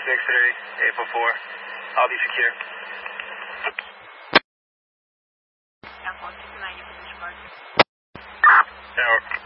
844. I'll be secure. Air 469, you can discharge. Tower.